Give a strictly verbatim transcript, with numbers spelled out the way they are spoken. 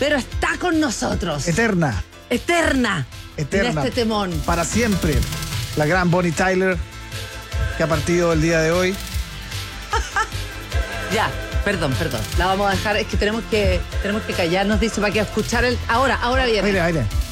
pero está con nosotros. Eterna. Eterna. Eterna. De este temón. Para siempre. La gran Bonnie Tyler, que ha partido el día de hoy. Ya, perdón, perdón. La vamos a dejar, es que tenemos que, tenemos que callarnos, dice, para que escuchar el. Ahora, ahora viene. Aire, aire.